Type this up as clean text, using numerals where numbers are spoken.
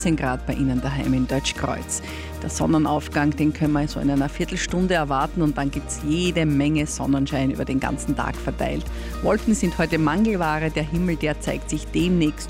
10 Grad bei Ihnen daheim in Deutschkreuz. Der Sonnenaufgang, den können wir so in einer Viertelstunde erwarten und dann gibt es jede Menge Sonnenschein über den ganzen Tag verteilt. Wolken sind heute Mangelware, der Himmel, der zeigt sich demnächst